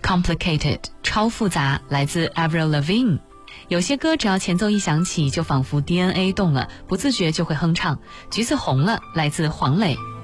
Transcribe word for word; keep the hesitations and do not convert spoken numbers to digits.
Complicated 超复杂，来自 Avril Lavigne。有些歌只要前奏一响起，就仿佛 D N A 动了，不自觉就会哼唱。橘子红了，来自黄磊。